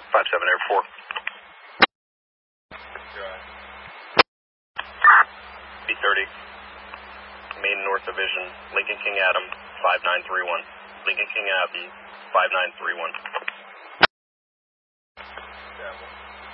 57 Air 4. B30. Main North Division, Lincoln King Adam, 5931. Lincoln King Abbey, 5931.